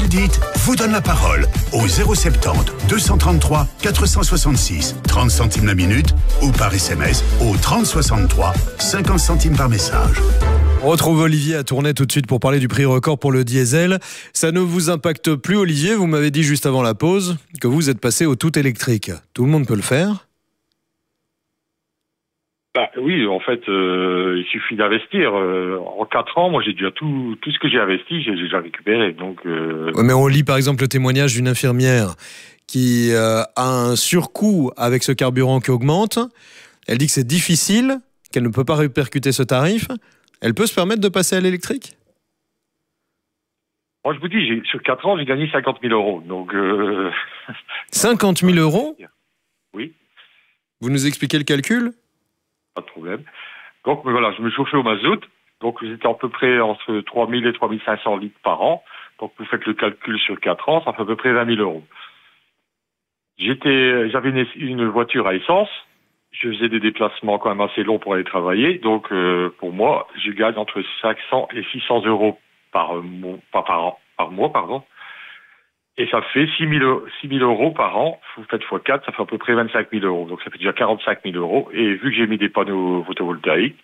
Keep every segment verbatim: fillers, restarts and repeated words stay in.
dites vous donne la parole au zéro soixante-dix deux cent trente-trois quatre cent soixante-six, trente centimes la minute ou par S M S au trente soixante-trois, cinquante centimes par message. On retrouve Olivier à Tournai tout de suite pour parler du prix record pour le diesel. Ça ne vous impacte plus, Olivier? Vous m'avez dit juste avant la pause que vous êtes passé au tout électrique. Tout le monde peut le faire? Bah, oui, en fait, euh, il suffit d'investir. Euh, en quatre ans, moi, j'ai déjà tout, tout ce que j'ai investi, j'ai déjà récupéré. Donc, euh... ouais, mais on lit par exemple le témoignage d'une infirmière qui euh, a un surcoût avec ce carburant qui augmente. Elle dit que c'est difficile, qu'elle ne peut pas répercuter ce tarif. Elle peut se permettre de passer à l'électrique? Moi, je vous dis, j'ai, sur quatre ans, j'ai gagné cinquante mille euros. Donc, euh... cinquante mille euros? Oui. Vous nous expliquez le calcul? Pas de problème. Donc, voilà, je me chauffais au mazout. Donc, j'étais à peu près entre trois mille et trois mille cinq cents litres par an. Donc, vous faites le calcul sur quatre ans, ça fait à peu près vingt mille euros. J'étais, j'avais une, une voiture à essence. Je faisais des déplacements quand même assez longs pour aller travailler. Donc, euh, pour moi, je gagne entre cinq cents et six cents euros par, mois, pas par an, par mois, pardon. Et ça fait six mille euros par an. Vous faites fois quatre, ça fait à peu près vingt-cinq mille euros. Donc, ça fait déjà quarante-cinq mille euros. Et vu que j'ai mis des panneaux photovoltaïques,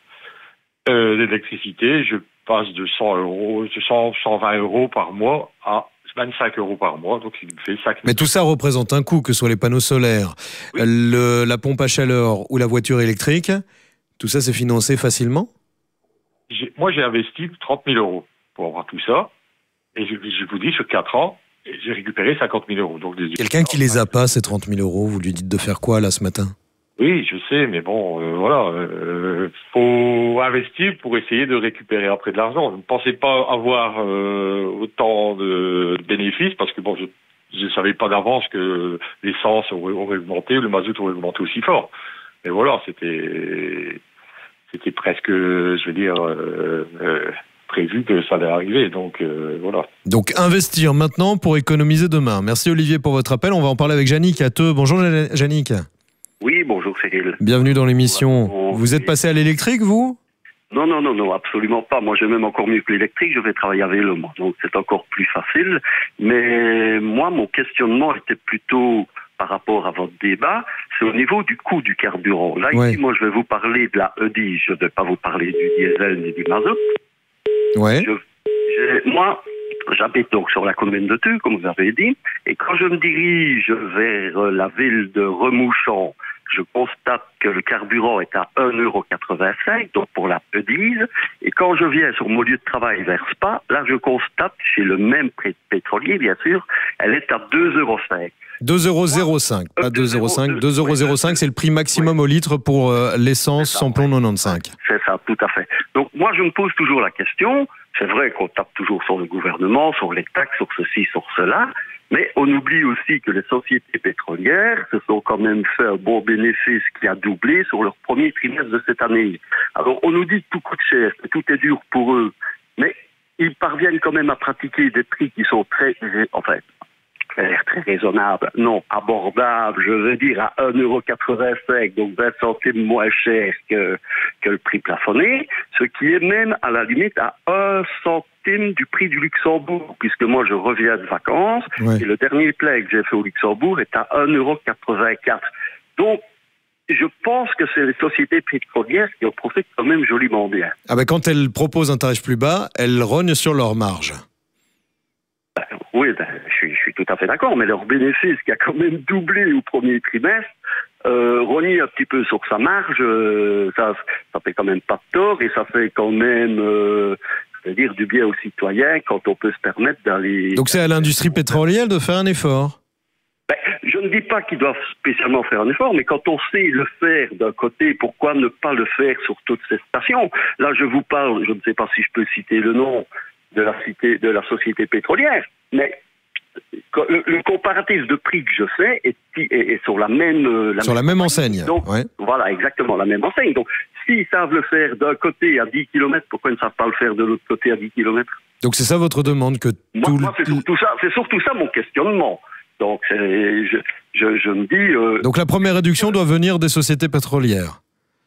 euh, l'électricité, je passe de cent euros, de cent, cent vingt euros par mois à vingt-cinq euros par mois, donc il me fait cinq mille. Mais tout ça représente un coût, que ce soit les panneaux solaires, oui. le, la pompe à chaleur ou la voiture électrique. Tout ça, c'est financé facilement? j'ai, Moi, j'ai investi trente mille euros pour avoir tout ça. Et je, je vous dis, sur quatre ans, j'ai récupéré cinquante mille euros. Donc, quelqu'un qui les a pas, ces trente mille euros, vous lui dites de faire quoi, là, ce matin? Oui, je sais, mais bon, euh, voilà, euh, faut investir pour essayer de récupérer après de l'argent. Je ne pensais pas avoir euh, autant de bénéfices parce que bon, je ne savais pas d'avance que l'essence aurait, aurait augmenté, le mazout aurait augmenté aussi fort. Mais voilà, c'était, c'était presque, je veux dire, euh, euh, prévu que ça allait arriver. Donc euh, voilà. Donc investir maintenant pour économiser demain. Merci Olivier pour votre appel. On va en parler avec Yannick à Theux. Bonjour Yannick. Oui, bonjour Cyril. Bienvenue dans l'émission. Bonjour. Vous êtes passé à l'électrique, vous? Non, non, non, non, absolument pas. Moi, j'ai même encore mieux que l'électrique. Je vais travailler à vélo, moi. Donc, c'est encore plus facile. Mais moi, mon questionnement était plutôt par rapport à votre débat. C'est au niveau du coût du carburant. Là, ouais. Ici, moi, je vais vous parler de la E D I. Je ne vais pas vous parler du diesel ni du mazout. Ouais. Je, je, moi... J'habite donc sur la commune de Theux, comme vous avez dit, et quand je me dirige vers la ville de Remouchon, je constate que le carburant est à un euro quatre-vingt-cinq, donc pour la E D I, et quand je viens sur mon lieu de travail vers Spa, là je constate, chez le même pétrolier bien sûr, elle est à deux euros cinq. deux euros zéro cinq, pas deux euros cinq, deux euros zéro cinq, c'est le prix maximum oui. au litre pour euh, l'essence sans plomb quatre-vingt-quinze. C'est ça, tout à fait. Donc moi je me pose toujours la question, c'est vrai qu'on tape toujours sur le gouvernement, sur les taxes, sur ceci, sur cela, mais on oublie aussi que les sociétés pétrolières se sont quand même fait un bon bénéfice qui a doublé sur leur premier trimestre de cette année. Alors on nous dit que tout coûte cher, que tout est dur pour eux, mais ils parviennent quand même à pratiquer des prix qui sont très, en fait, très raisonnable, non, abordable, je veux dire à un euro quatre-vingt-cinq, donc vingt centimes moins cher que, que le prix plafonné, ce qui est même à la limite à un centime du prix du Luxembourg, puisque moi je reviens de vacances, ouais. Et le dernier plein que j'ai fait au Luxembourg est à un euro quatre-vingt-quatre. Donc, je pense que c'est les sociétés pétrolières qui en profitent quand même joliment bien. Ah ben quand elles proposent un tarif plus bas, elles rognent sur leur marge. Ben, oui, ben, je, suis, je suis tout à fait d'accord, mais leur bénéfice qui a quand même doublé au premier trimestre, euh, rogner un petit peu sur sa marge, euh, ça, ça fait quand même pas de tort et ça fait quand même, euh, dire du bien aux citoyens quand on peut se permettre d'aller... Donc c'est à l'industrie pétrolière de faire un effort? Ben, je ne dis pas qu'ils doivent spécialement faire un effort, mais quand on sait le faire d'un côté, pourquoi ne pas le faire sur toutes ces stations? Là, je vous parle, je ne sais pas si je peux citer le nom de la, cité, de la société pétrolière, mais le, le comparatif de prix que je fais est, est, est sur la même... La sur même la même enseigne. Donc, ouais. Voilà, exactement, la même enseigne. Donc, s'ils savent le faire d'un côté à dix kilomètres, pourquoi ils ne savent pas le faire de l'autre côté à dix kilomètres? Donc, c'est ça votre demande que moi, tout moi, c'est surtout ça, c'est surtout ça mon questionnement. Donc, c'est, je, je, je me dis... Euh, Donc, la première réduction doit venir des sociétés pétrolières?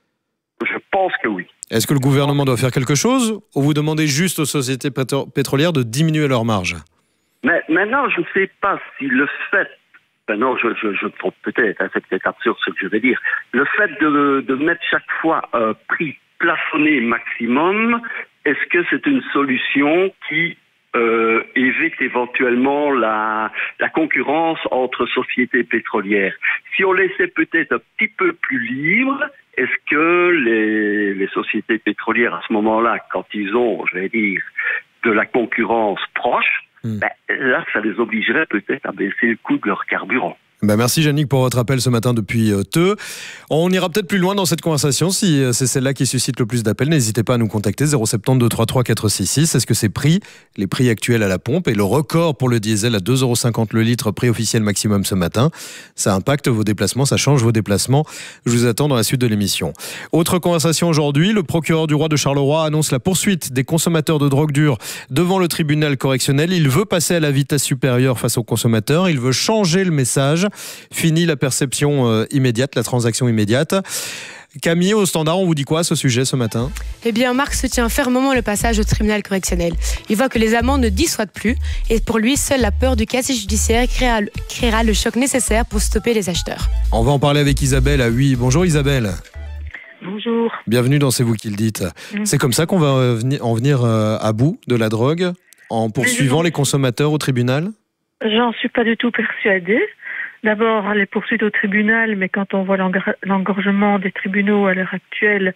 Je pense que oui. Est-ce que le gouvernement doit faire quelque chose ou vous demandez juste aux sociétés pétro- pétrolières de diminuer leurs marges? Mais maintenant, je ne sais pas si le fait, ben non, je, je, je me trompe peut-être, hein, c'est peut-être absurde ce que je vais dire, le fait de, de mettre chaque fois un prix plafonné maximum, est-ce que c'est une solution qui euh, évite éventuellement la, la concurrence entre sociétés pétrolières? Si on laissait peut-être un petit peu plus libre, est-ce que les, les sociétés pétrolières à ce moment-là, quand ils ont, je vais dire, de la concurrence proche, Mmh. Ben, là, ça les obligerait peut-être à baisser le coût de leur carburant. Ben merci Yannick pour votre appel ce matin depuis euh, Theux. On ira peut-être plus loin dans cette conversation si euh, c'est celle-là qui suscite le plus d'appels. N'hésitez pas à nous contacter zéro sept deux trois trois quatre six six. Est-ce que ces prix, les prix actuels à la pompe et le record pour le diesel à deux euros cinquante le litre, prix officiel maximum ce matin, ça impacte vos déplacements, ça change vos déplacements? Je vous attends dans la suite de l'émission. Autre conversation aujourd'hui, le procureur du roi de Charleroi annonce la poursuite des consommateurs de drogue dure devant le tribunal correctionnel. Il veut passer à la vitesse supérieure face aux consommateurs. Il veut changer le message. Fini la perception euh, immédiate, la transaction immédiate. Camille, au standard, on vous dit quoi à ce sujet ce matin? Eh bien, Marc soutient fermement le passage au tribunal correctionnel. Il voit que les amendes ne dissuadent plus et pour lui, seule la peur du casier judiciaire créera, créera le choc nécessaire pour stopper les acheteurs. On va en parler avec Isabelle à oui. Bonjour Isabelle. Bonjour. Bienvenue dans C'est vous qui le dites. Mmh. C'est comme ça qu'on va en venir à bout de la drogue en poursuivant les consommateurs au tribunal? J'en suis pas du tout persuadée. D'abord, les poursuites au tribunal, mais quand on voit l'engorgement des tribunaux à l'heure actuelle,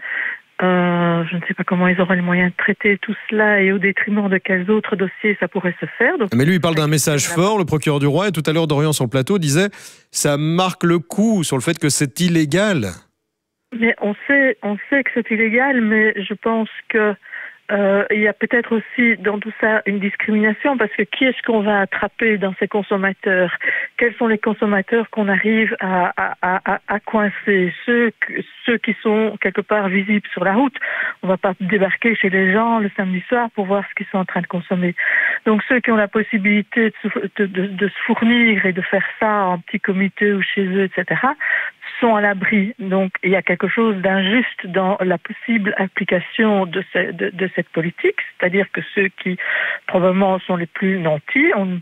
euh, je ne sais pas comment ils auraient les moyens de traiter tout cela et au détriment de quels autres dossiers ça pourrait se faire. Donc, mais lui, il parle d'un message fort, le procureur du roi, et tout à l'heure, Dorian sur le plateau disait ça marque le coup sur le fait que c'est illégal. Mais on sait, on sait que c'est illégal, mais je pense que Euh, il y a peut-être aussi dans tout ça une discrimination parce que qui est-ce qu'on va attraper dans ces consommateurs? Quels sont les consommateurs qu'on arrive à, à, à, à coincer? Ceux, ceux qui sont quelque part visibles sur la route. On ne va pas débarquer chez les gens le samedi soir pour voir ce qu'ils sont en train de consommer. Donc ceux qui ont la possibilité de, de, de se fournir et de faire ça en petit comité ou chez eux, et cetera, sont à l'abri. Donc il y a quelque chose d'injuste dans la possible application de, ce, de, de cette politique, c'est-à-dire que ceux qui probablement sont les plus nantis on,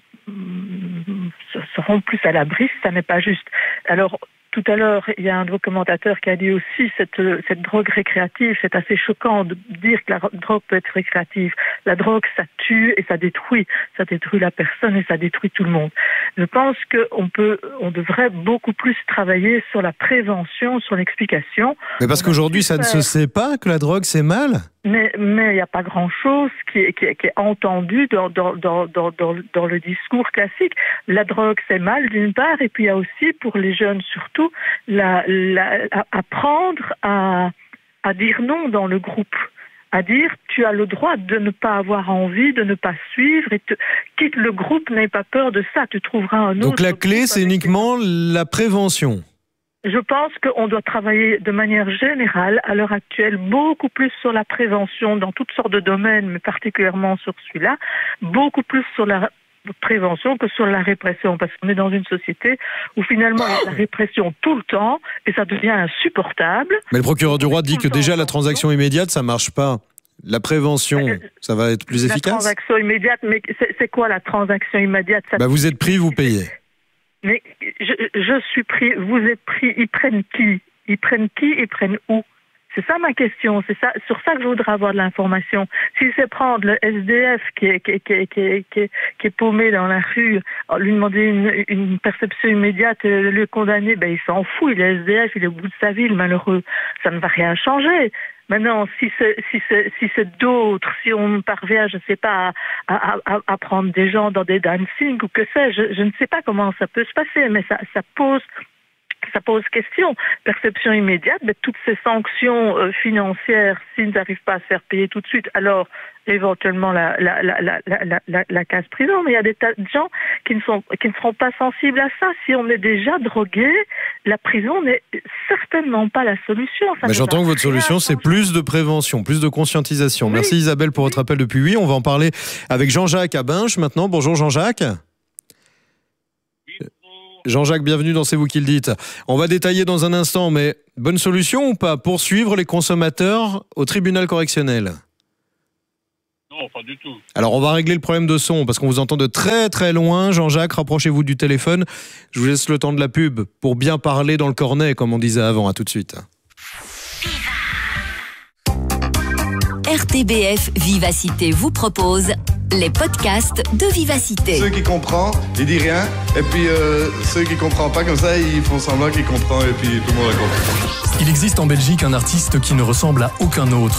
seront plus à l'abri si ça n'est pas juste. Alors tout à l'heure, il y a un de vos commentateurs qui a dit aussi cette, cette drogue récréative, c'est assez choquant de dire que la drogue peut être récréative. La drogue, ça tue et ça détruit. Ça détruit la personne et ça détruit tout le monde. Je pense qu'on peut, on devrait beaucoup plus travailler sur la prévention, sur l'explication. Mais parce qu'aujourd'hui, ça ne se sait pas que la drogue, c'est mal? Mais mais il n'y a pas grand-chose qui est, qui est, qui est entendu dans, dans, dans, dans, dans, dans le discours classique. La drogue, c'est mal d'une part, et puis il y a aussi, pour les jeunes surtout, la, la, apprendre à, à dire non dans le groupe. À dire, tu as le droit de ne pas avoir envie, de ne pas suivre, et te, quitte le groupe, n'aie pas peur de ça, tu trouveras un autre. Donc la clé, c'est uniquement la prévention. Je pense qu'on doit travailler de manière générale, à l'heure actuelle, beaucoup plus sur la prévention dans toutes sortes de domaines, mais particulièrement sur celui-là, beaucoup plus sur la prévention que sur la répression, parce qu'on est dans une société où finalement il y a la répression tout le temps, et ça devient insupportable. Mais le procureur du roi dit que déjà la transaction immédiate, ça marche pas. La prévention, ça va être plus efficace? La transaction immédiate, mais c'est, c'est quoi la transaction immédiate? Ça bah vous êtes pris, vous payez. Mais je, je suis pris, vous êtes pris, ils prennent qui? Ils prennent qui? Ils prennent où? C'est ça ma question, c'est ça, sur ça que je voudrais avoir de l'information. Si c'est prendre le S D F qui est, qui est, qui est, qui est, qui est, qui est paumé dans la rue, lui demander une, une perception immédiate, le condamner, ben il s'en fout, il est S D F, il est au bout de sa vie, le malheureux. Ça ne va rien changer. Maintenant, si c'est, si c'est, si c'est d'autres, si on parvient, je ne sais pas, à, à, à prendre des gens dans des dancing ou que sais-je, je, je ne sais pas comment ça peut se passer, mais ça, ça pose... Ça pose question. Perception immédiate, mais toutes ces sanctions euh, financières, s'ils n'arrivent pas à se faire payer tout de suite, alors éventuellement la, la, la, la, la, la, la case prison. Mais il y a des tas de gens qui ne, sont, qui ne seront pas sensibles à ça. Si on est déjà drogué, la prison n'est certainement pas la solution. Ça mais j'entends que votre solution, c'est plus de prévention, plus de conscientisation. Oui. Merci Isabelle pour votre appel depuis oui. On va en parler avec Jean-Jacques à Binche maintenant. Bonjour Jean-Jacques. Jean-Jacques, bienvenue dans C'est vous qui le dites. On va détailler dans un instant, mais bonne solution ou pas? Poursuivre les consommateurs au tribunal correctionnel? Non, Non, pas du tout. Alors, on va régler le problème de son parce qu'on vous entend de très très loin. Jean-Jacques, rapprochez-vous du téléphone. Je vous laisse le temps de la pub pour bien parler dans le cornet, comme on disait avant. À tout de suite. R T B F Vivacité vous propose les podcasts de Vivacité. Ceux qui comprennent, ils disent rien. Et puis euh, ceux qui ne comprennent pas comme ça, ils font semblant qu'ils comprennent et puis tout le monde a compris. Il existe en Belgique un artiste qui ne ressemble à aucun autre.